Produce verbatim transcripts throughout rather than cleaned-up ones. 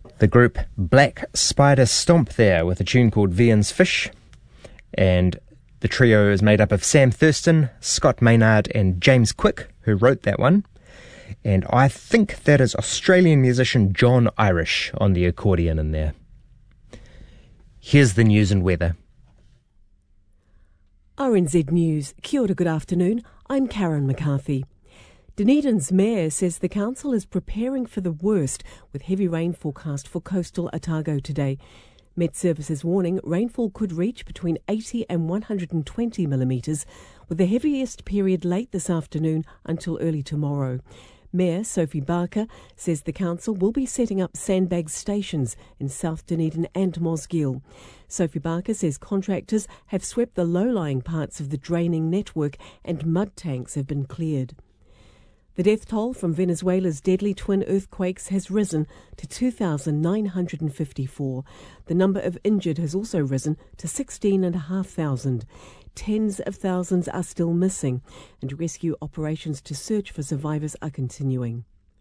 The group Black Spider Stomp there with a tune called Vian's Fish. And the trio is made up of Sam Thurston, Scott Maynard and James Quick, who wrote that one. And I think that is Australian musician John Irish on the accordion in there. Here's the news and weather. R N Z News. Kia ora, good afternoon. I'm Karen McCarthy. Dunedin's mayor says the council is preparing for the worst with heavy rain forecast for coastal Otago today. Met Services warning rainfall could reach between eighty and one hundred twenty millimetres, with the heaviest period late this afternoon until early tomorrow. Mayor Sophie Barker says the council will be setting up sandbag stations in South Dunedin and Mosgiel. Sophie Barker says contractors have swept the low-lying parts of the draining network and mud tanks have been cleared. The death toll from Venezuela's deadly twin earthquakes has risen to two thousand nine hundred fifty-four. The number of injured has also risen to sixteen thousand five hundred. Tens of thousands are still missing, and rescue operations to search for survivors are continuing.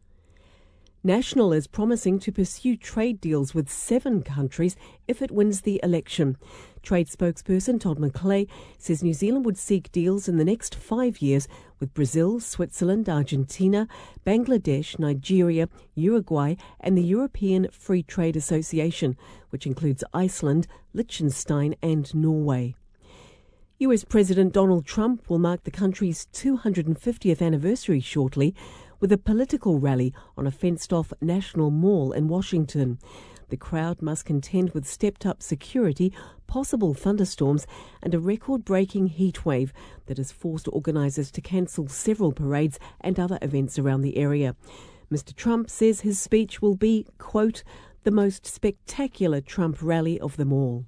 National is promising to pursue trade deals with seven countries if it wins the election. Trade spokesperson Todd McClay says New Zealand would seek deals in the next five years with Brazil, Switzerland, Argentina, Bangladesh, Nigeria, Uruguay and the European Free Trade Association, which includes Iceland, Liechtenstein and Norway. U S President Donald Trump will mark the country's two hundred fiftieth anniversary shortly with a political rally on a fenced-off National Mall in Washington. The crowd must contend with stepped-up security, possible thunderstorms and a record-breaking heatwave that has forced organisers to cancel several parades and other events around the area. Mister Trump says his speech will be, quote, the most spectacular Trump rally of them all.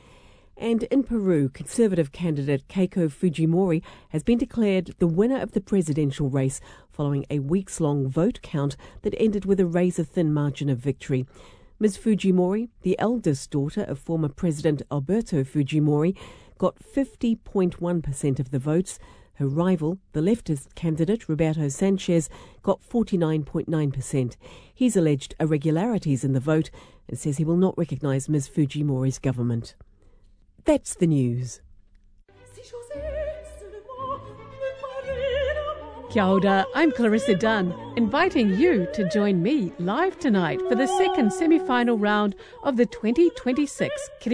And in Peru, Conservative candidate Keiko Fujimori has been declared the winner of the presidential race following a weeks-long vote count that ended with a razor-thin margin of victory. Miz Fujimori, the eldest daughter of former President Alberto Fujimori, got fifty point one percent of the votes. Her rival, the leftist candidate Roberto Sanchez, got forty-nine point nine percent. He's alleged irregularities in the vote and says he will not recognise Miz Fujimori's government. That's the news. Kia ora, I'm Clarissa Dunn, inviting you to join me live tonight for the second semi-final round of the twenty twenty-six